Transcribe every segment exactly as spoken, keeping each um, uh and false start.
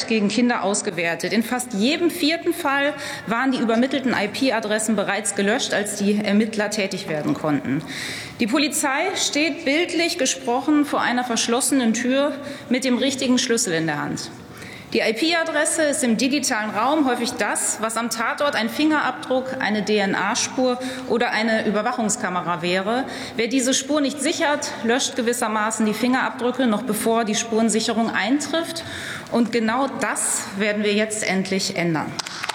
Gewalt gegen Kinder ausgewertet. In fast jedem vierten Fall waren die übermittelten I P-Adressen bereits gelöscht, als die Ermittler tätig werden konnten. Die Polizei steht bildlich gesprochen vor einer verschlossenen Tür mit dem richtigen Schlüssel in der Hand. Die I P-Adresse ist im digitalen Raum häufig das, was am Tatort ein Fingerabdruck, eine D N A-Spur oder eine Überwachungskamera wäre. Wer diese Spur nicht sichert, löscht gewissermaßen die Fingerabdrücke, noch bevor die Spurensicherung eintrifft. Und genau das werden wir jetzt endlich ändern.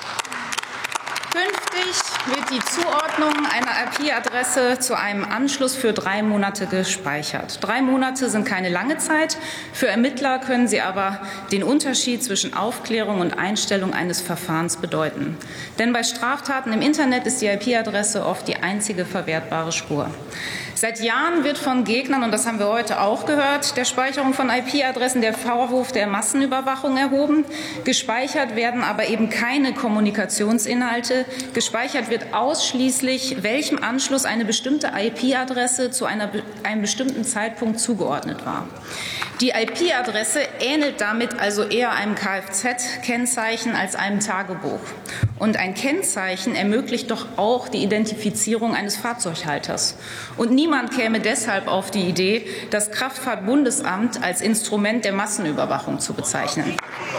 Künftig wird die Zuordnung einer I P-Adresse zu einem Anschluss für drei Monate gespeichert. Drei Monate sind keine lange Zeit. Für Ermittler können sie aber den Unterschied zwischen Aufklärung und Einstellung eines Verfahrens bedeuten. Denn bei Straftaten im Internet ist die I P-Adresse oft die einzige verwertbare Spur. Seit Jahren wird von Gegnern, und das haben wir heute auch gehört, der Speicherung von I P-Adressen der Vorwurf der Massenüberwachung erhoben. Gespeichert werden aber eben keine Kommunikationsinhalte. Gespeichert wird ausschließlich, welchem Anschluss eine bestimmte I P-Adresse zu einer, einem bestimmten Zeitpunkt zugeordnet war. Die I P-Adresse ähnelt damit also eher einem Kfz-Kennzeichen als einem Tagebuch. Und ein Kennzeichen ermöglicht doch auch die Identifizierung eines Fahrzeughalters. Und niemand käme deshalb auf die Idee, das Kraftfahrtbundesamt als Instrument der Massenüberwachung zu bezeichnen.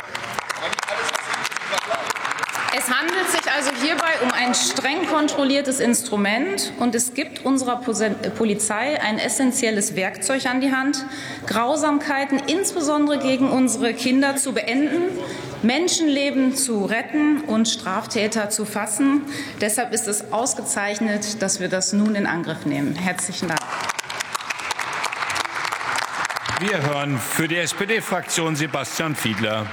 Es handelt sich also hierbei um ein streng kontrolliertes Instrument, und es gibt unserer Polizei ein essentielles Werkzeug an die Hand, Grausamkeiten insbesondere gegen unsere Kinder zu beenden, Menschenleben zu retten und Straftäter zu fassen. Deshalb ist es ausgezeichnet, dass wir das nun in Angriff nehmen. Herzlichen Dank. Wir hören für die S P D-Fraktion Sebastian Fiedler.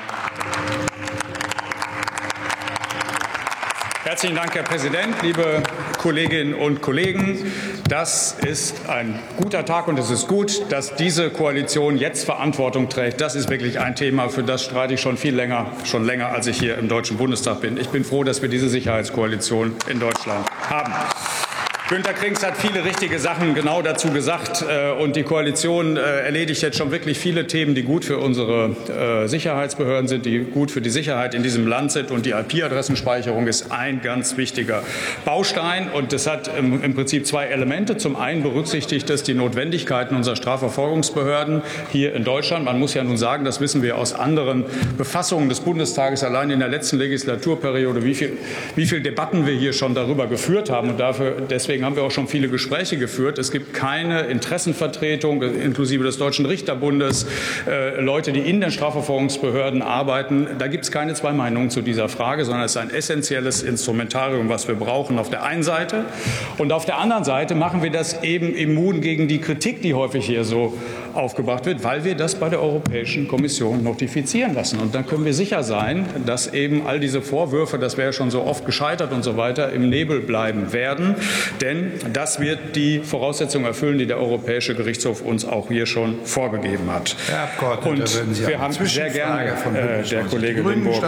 Herzlichen Dank, Herr Präsident, liebe Kolleginnen und Kollegen. Das ist ein guter Tag, und es ist gut, dass diese Koalition jetzt Verantwortung trägt. Das ist wirklich ein Thema, für das streite ich schon viel länger, schon länger, als ich hier im Deutschen Bundestag bin. Ich bin froh, dass wir diese Sicherheitskoalition in Deutschland haben. Günter Krings hat viele richtige Sachen genau dazu gesagt, und die Koalition erledigt jetzt schon wirklich viele Themen, die gut für unsere Sicherheitsbehörden sind, die gut für die Sicherheit in diesem Land sind, und die I P-Adressenspeicherung ist ein ganz wichtiger Baustein, und das hat im Prinzip zwei Elemente. Zum einen berücksichtigt es die Notwendigkeiten unserer Strafverfolgungsbehörden hier in Deutschland. Man muss ja nun sagen, das wissen wir aus anderen Befassungen des Bundestages, allein in der letzten Legislaturperiode, wie viel, wie viel Debatten wir hier schon darüber geführt haben, und dafür, deswegen haben wir auch schon viele Gespräche geführt. Es gibt keine Interessenvertretung, inklusive des Deutschen Richterbundes, äh, Leute, die in den Strafverfolgungsbehörden arbeiten. Da gibt es keine zwei Meinungen zu dieser Frage, sondern es ist ein essentielles Instrumentarium, was wir brauchen auf der einen Seite. Und auf der anderen Seite machen wir das eben immun gegen die Kritik, die häufig hier so aufgebracht wird, weil wir das bei der Europäischen Kommission notifizieren lassen. Und dann können wir sicher sein, dass eben all diese Vorwürfe, das wäre ja schon so oft gescheitert und so weiter, im Nebel bleiben werden. Denn das wird die Voraussetzungen erfüllen, die der Europäische Gerichtshof uns auch hier schon vorgegeben hat. Herr Abgeordneter, und würden Sie wir haben sehr gerne, äh, der Kollege Limburg,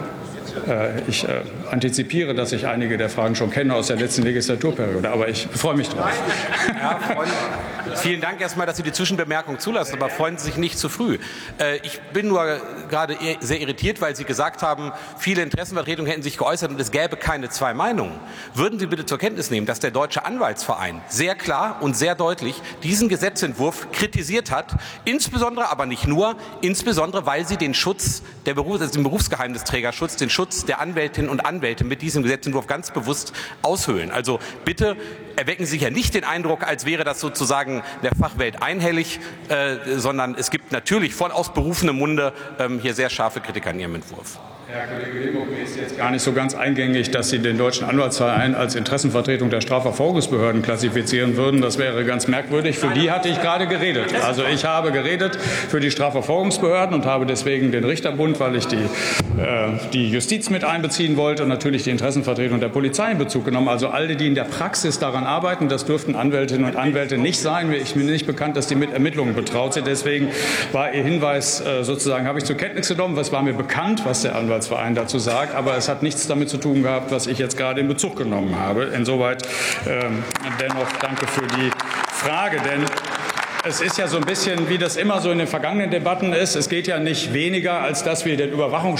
äh, ich äh, antizipiere, dass ich einige der Fragen schon kenne aus der letzten Legislaturperiode, aber ich freue mich drauf. Herr Freund, vielen Dank erstmal, dass Sie die Zwischenbemerkung zulassen, aber freuen Sie sich nicht zu früh. Äh, ich bin nur gerade sehr irritiert, weil Sie gesagt haben, viele Interessenvertretungen hätten sich geäußert und es gäbe keine zwei Meinungen. Würden Sie bitte zur Kenntnis nehmen, dass der Deutsche Anwaltsverein sehr klar und sehr deutlich diesen Gesetzentwurf kritisiert hat, insbesondere, aber nicht nur, insbesondere, weil sie den Schutz der Berufs-, also den Berufsgeheimnisträgerschutz, den Schutz der Anwältinnen und Anwälte mit diesem Gesetzentwurf ganz bewusst aushöhlen. Also bitte erwecken Sie ja nicht den Eindruck, als wäre das sozusagen der Fachwelt einhellig, äh, sondern es gibt natürlich von aus berufenem Munde ähm, hier sehr scharfe Kritik an Ihrem Entwurf. Herr Kollege Limburg, mir ist jetzt gar nicht so ganz eingängig, dass Sie den Deutschen Anwaltsverein als Interessenvertretung der Strafverfolgungsbehörden klassifizieren würden. Das wäre ganz merkwürdig. Für die hatte ich gerade geredet. Also ich habe geredet für die Strafverfolgungsbehörden und habe deswegen den Richterbund, weil ich die, äh, die Justiz mit einbeziehen wollte, und natürlich die Interessenvertretung der Polizei in Bezug genommen. Also alle, die in der Praxis daran arbeiten, das dürften Anwältinnen und Anwälte nicht sein. Ich bin nicht bekannt, dass die mit Ermittlungen betraut sind. Deswegen war Ihr Hinweis äh, sozusagen, habe ich zur Kenntnis genommen. Was war mir bekannt, was der Anwalt Verein dazu sagt, aber es hat nichts damit zu tun gehabt, was ich jetzt gerade in Bezug genommen habe. Insoweit ähm, dennoch danke für die Frage, denn es ist ja so ein bisschen, wie das immer so in den vergangenen Debatten ist. Es geht ja nicht weniger, als dass wir den Überwachungs